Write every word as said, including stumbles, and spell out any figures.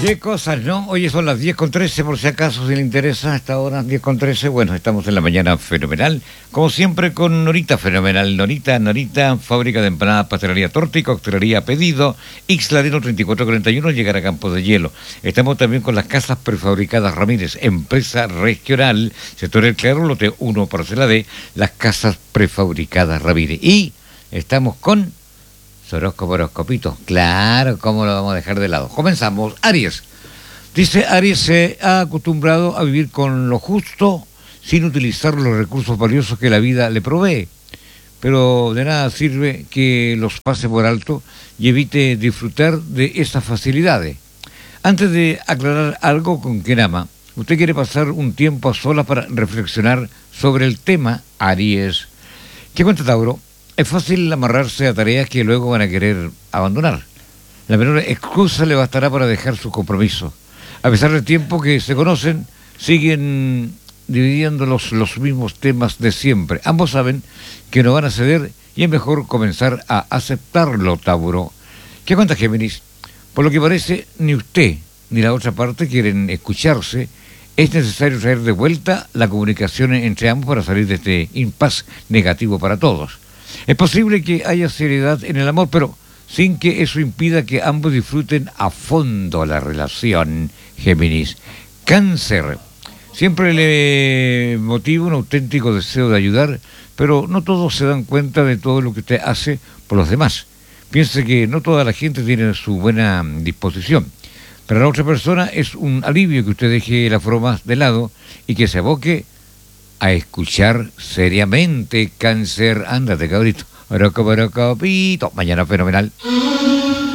Qué cosas, ¿no? Hoy son las diez con trece, por si acaso, si le interesa, hasta ahora diez con trece. Bueno, estamos en la mañana fenomenal. Como siempre, con Norita Fenomenal. Norita, Norita, fábrica de empanadas, pastelería torta y coctelería a pedido. Ixladino treinta y cuatro cuarenta y uno, llegar a Campo de Hielo. Estamos también con las casas prefabricadas Ramírez, empresa regional, sector El Claro, lote uno, parcela D, las casas prefabricadas Ramírez. Y estamos con Sorosco Horoscopito. Claro, ¿cómo lo vamos a dejar de lado? Comenzamos. Aries. Dice, Aries se ha acostumbrado a vivir con lo justo sin utilizar los recursos valiosos que la vida le provee. Pero de nada sirve que los pase por alto y evite disfrutar de esas facilidades. Antes de aclarar algo con quien ama, usted quiere pasar un tiempo a solas para reflexionar sobre el tema, Aries. ¿Qué cuenta, Tauro? Es fácil amarrarse a tareas que luego van a querer abandonar. La menor excusa le bastará para dejar su compromiso. A pesar del tiempo que se conocen, siguen dividiendo los, los mismos temas de siempre. Ambos saben que no van a ceder y es mejor comenzar a aceptarlo, Tauro. ¿Qué cuenta, Géminis? Por lo que parece, ni usted ni la otra parte quieren escucharse. Es necesario traer de vuelta la comunicación entre ambos para salir de este impasse negativo para todos. Es posible que haya seriedad en el amor, pero sin que eso impida que ambos disfruten a fondo la relación, Géminis. Cáncer. Siempre le motiva un auténtico deseo de ayudar, pero no todos se dan cuenta de todo lo que usted hace por los demás. Piense que no toda la gente tiene su buena disposición. Para la otra persona es un alivio que usted deje las bromas de lado y que se aboque a escuchar seriamente. Cáncer. Ándate, cabrito. Horoscopito. Mañana fenomenal.